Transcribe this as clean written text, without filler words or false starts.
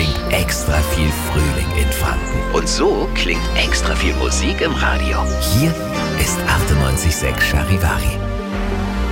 klingt extra viel Frühling in Franken. Und so klingt extra viel Musik im Radio. Hier ist 98,6 Charivari.